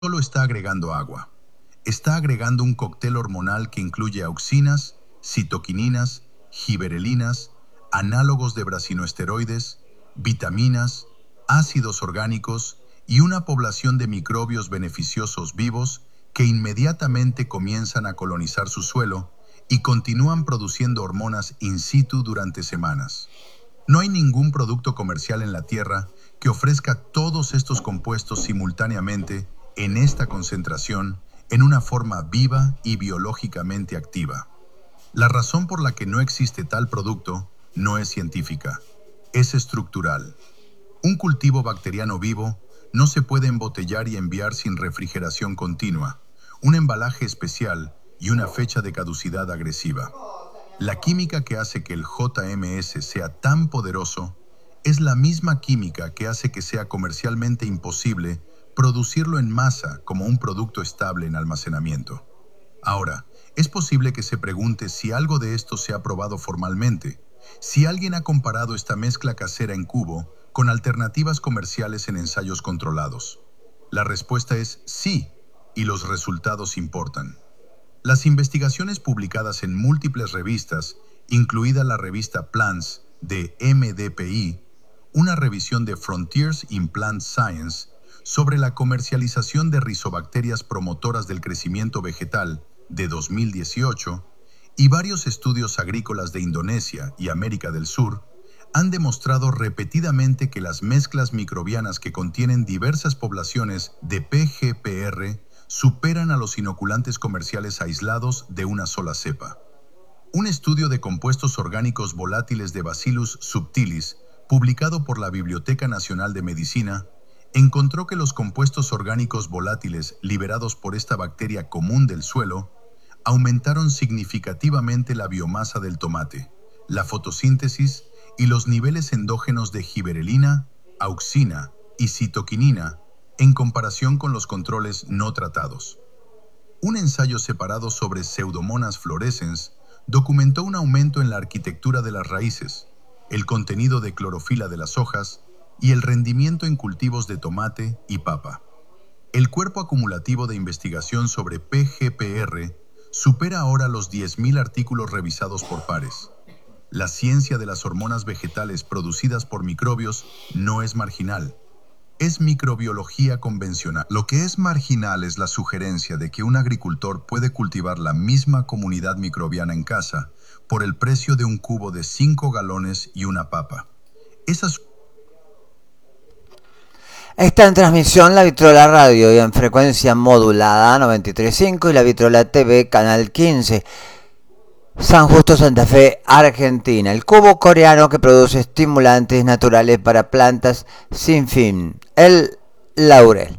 solo está agregando agua. Está agregando un cóctel hormonal que incluye auxinas, citoquininas, giberelinas, análogos de brasinoesteroides, vitaminas, ácidos orgánicos y una población de microbios beneficiosos vivos que inmediatamente comienzan a colonizar su suelo y continúan produciendo hormonas in situ durante semanas. No hay ningún producto comercial en la Tierra que ofrezca todos estos compuestos simultáneamente en esta concentración en una forma viva y biológicamente activa. La razón por la que no existe tal producto no es científica, es estructural. Un cultivo bacteriano vivo no se puede embotellar y enviar sin refrigeración continua, un embalaje especial y una fecha de caducidad agresiva. La química que hace que el JMS sea tan poderoso es la misma química que hace que sea comercialmente imposible producirlo en masa como un producto estable en almacenamiento. Ahora, es posible que se pregunte si algo de esto se ha probado formalmente, si alguien ha comparado esta mezcla casera en cubo con alternativas comerciales en ensayos controlados. La respuesta es sí, y los resultados importan. Las investigaciones publicadas en múltiples revistas, incluida la revista Plants de MDPI, una revisión de Frontiers in Plant Science, sobre la comercialización de rizobacterias promotoras del crecimiento vegetal de 2018, y varios estudios agrícolas de Indonesia y América del Sur, han demostrado repetidamente que las mezclas microbianas que contienen diversas poblaciones de PGPR superan a los inoculantes comerciales aislados de una sola cepa. Un estudio de compuestos orgánicos volátiles de Bacillus subtilis, publicado por la Biblioteca Nacional de Medicina, encontró que los compuestos orgánicos volátiles liberados por esta bacteria común del suelo aumentaron significativamente la biomasa del tomate, la fotosíntesis y los niveles endógenos de giberelina, auxina y citoquinina en comparación con los controles no tratados. Un ensayo separado sobre Pseudomonas fluorescens documentó un aumento en la arquitectura de las raíces, el contenido de clorofila de las hojas y el rendimiento en cultivos de tomate y papa. El cuerpo acumulativo de investigación sobre PGPR supera ahora los 10.000 artículos revisados por pares. La ciencia de las hormonas vegetales producidas por microbios no es marginal. Es microbiología convencional. Lo que es marginal es la sugerencia de que un agricultor puede cultivar la misma comunidad microbiana en casa por el precio de un cubo de 5 galones y una papa. Está en transmisión la Vitrola Radio y en frecuencia modulada 93.5 y la Vitrola TV canal 15. San Justo, Santa Fe, Argentina. El cubo coreano que produce estimulantes naturales para plantas sin fin. El laurel.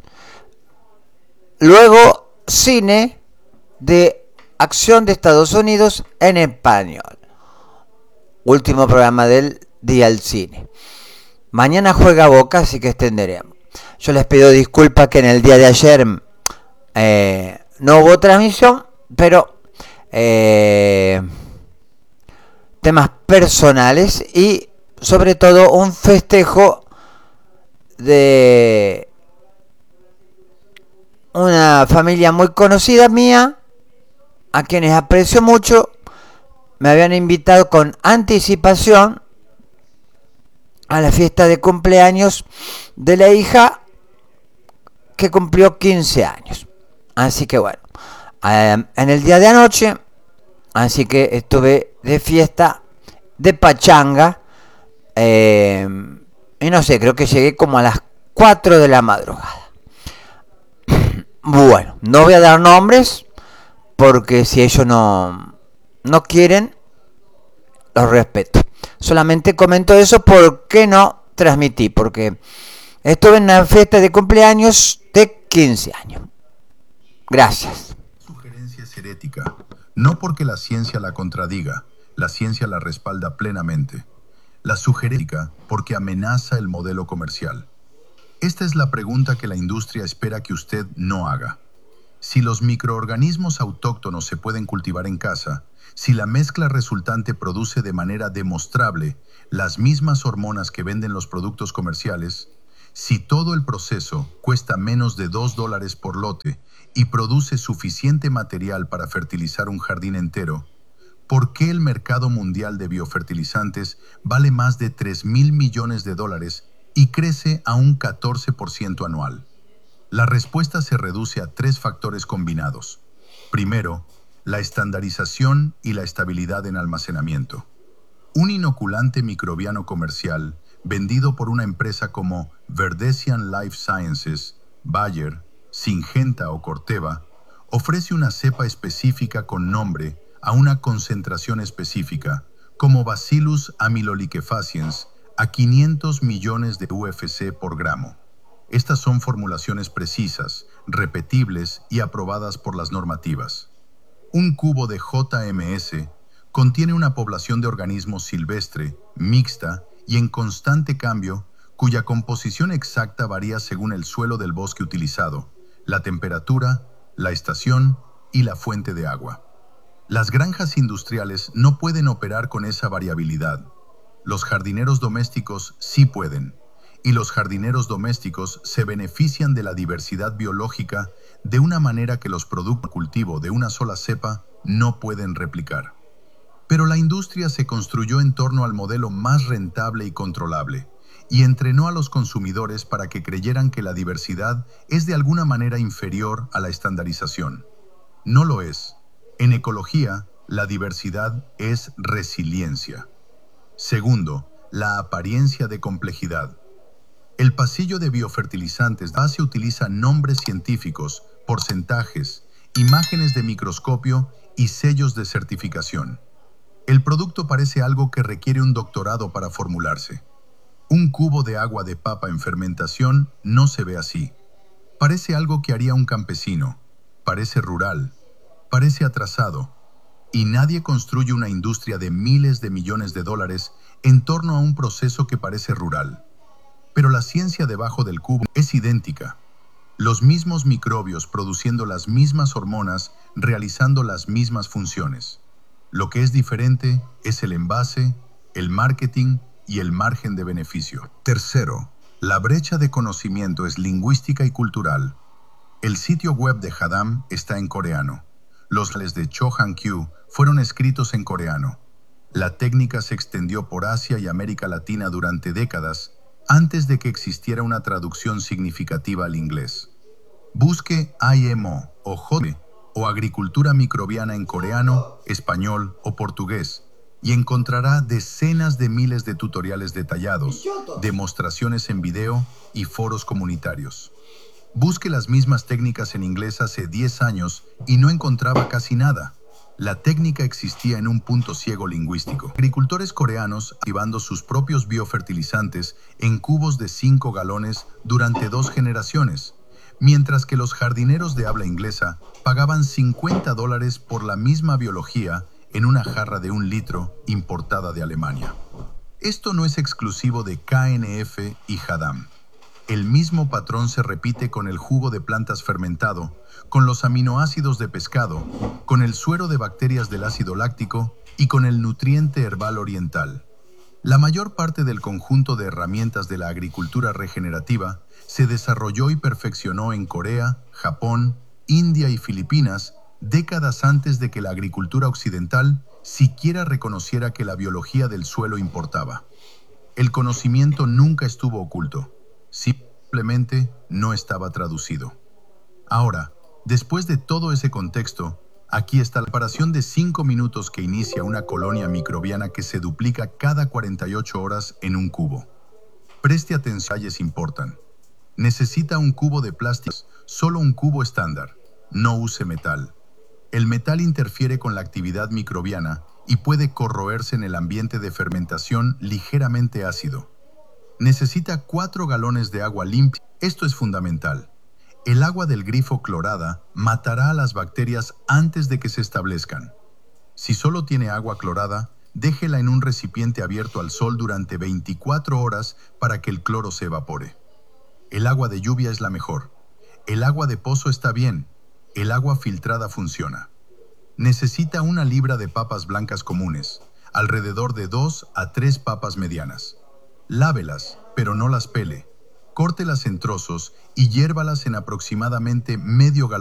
Luego, cine de acción de Estados Unidos en español. Último programa del día al cine. Mañana juega Boca, así que extenderemos. Yo les pido disculpas que en el día de ayer no hubo transmisión, pero temas personales y sobre todo un festejo de una familia muy conocida mía, a quienes aprecio mucho. Me habían invitado con anticipación a la fiesta de cumpleaños de la hija que cumplió 15 años. Así que bueno, en el día de anoche, así que estuve de fiesta, de pachanga, y no sé, creo que llegué como a las 4 de la madrugada. Bueno, no voy a dar nombres, porque si ellos no quieren, los respeto. Solamente comento eso porque no transmití, porque estuve en una fiesta de cumpleaños de 15 años. Gracias. Sugerencia es herética, no porque la ciencia la contradiga, la ciencia la respalda plenamente. La sugerencia porque amenaza el modelo comercial. Esta es la pregunta que la industria espera que usted no haga. Si los microorganismos autóctonos se pueden cultivar en casa, si la mezcla resultante produce de manera demostrable las mismas hormonas que venden los productos comerciales, Si todo el proceso cuesta menos de $2 por lote y produce suficiente material para fertilizar un jardín entero, ¿por qué el mercado mundial de biofertilizantes vale más de $3.000 millones y crece a un 14% anual? La respuesta se reduce a 3 factores combinados. Primero, la estandarización y la estabilidad en almacenamiento. Un inoculante microbiano comercial vendido por una empresa como Verdesian Life Sciences, Bayer, Syngenta o Corteva, ofrece una cepa específica con nombre a una concentración específica, como Bacillus amyloliquefaciens, a 500 millones de UFC por gramo. Estas son formulaciones precisas, repetibles y aprobadas por las normativas. Un cubo de JMS contiene una población de organismos silvestre, mixta y en constante cambio, cuya composición exacta varía según el suelo del bosque utilizado, la temperatura, la estación y la fuente de agua. Las granjas industriales no pueden operar con esa variabilidad. Los jardineros domésticos sí pueden, y los jardineros domésticos se benefician de la diversidad biológica de una manera que los productos de cultivo de una sola cepa no pueden replicar. Pero la industria se construyó en torno al modelo más rentable y controlable, y entrenó a los consumidores para que creyeran que la diversidad es de alguna manera inferior a la estandarización. No lo es. En ecología, la diversidad es resiliencia. Segundo, la apariencia de complejidad. El pasillo de biofertilizantes base utiliza nombres científicos, porcentajes, imágenes de microscopio y sellos de certificación. El producto parece algo que requiere un doctorado para formularse. Un cubo de agua de papa en fermentación no se ve así. Parece algo que haría un campesino. Parece rural. Parece atrasado. Y nadie construye una industria de miles de millones de dólares en torno a un proceso que parece rural. Pero la ciencia debajo del cubo es idéntica. Los mismos microbios produciendo las mismas hormonas, realizando las mismas funciones. Lo que es diferente es el envase, el marketing y el margen de beneficio. Tercero, la brecha de conocimiento es lingüística y cultural. El sitio web de Hadam está en coreano. Los manuales de Cho Han-kyu fueron escritos en coreano. La técnica se extendió por Asia y América Latina durante décadas antes de que existiera una traducción significativa al inglés. Busque IMO o JODE o agricultura microbiana en coreano, español o portugués y encontrará decenas de miles de tutoriales detallados, demostraciones en video y foros comunitarios. Busque las mismas técnicas en inglés hace 10 años y no encontraba casi nada. La técnica existía en un punto ciego lingüístico. Agricultores coreanos activando sus propios biofertilizantes en cubos de 5 galones durante 2 generaciones, mientras que los jardineros de habla inglesa pagaban $50 por la misma biología en una jarra de 1 litro importada de Alemania. Esto no es exclusivo de KNF y Hadam. El mismo patrón se repite con el jugo de plantas fermentado, con los aminoácidos de pescado, con el suero de bacterias del ácido láctico y con el nutriente herbal oriental. La mayor parte del conjunto de herramientas de la agricultura regenerativa se desarrolló y perfeccionó en Corea, Japón, India y Filipinas décadas antes de que la agricultura occidental siquiera reconociera que la biología del suelo importaba. El conocimiento nunca estuvo oculto, simplemente no estaba traducido. Ahora, después de todo ese contexto, aquí está la preparación de 5 minutos que inicia una colonia microbiana que se duplica cada 48 horas en un cubo. Preste atención, detalles importan. Necesita un cubo de plástico, solo un cubo estándar. No use metal. El metal interfiere con la actividad microbiana y puede corroerse en el ambiente de fermentación ligeramente ácido. Necesita 4 galones de agua limpia. Esto es fundamental. El agua del grifo clorada matará a las bacterias antes de que se establezcan. Si solo tiene agua clorada, déjela en un recipiente abierto al sol durante 24 horas para que el cloro se evapore. El agua de lluvia es la mejor. El agua de pozo está bien. El agua filtrada funciona. Necesita 1 libra de papas blancas comunes, alrededor de 2 a 3 papas medianas. Lávelas, pero no las pele. Córtelas en trozos y hiérvalas en aproximadamente medio galón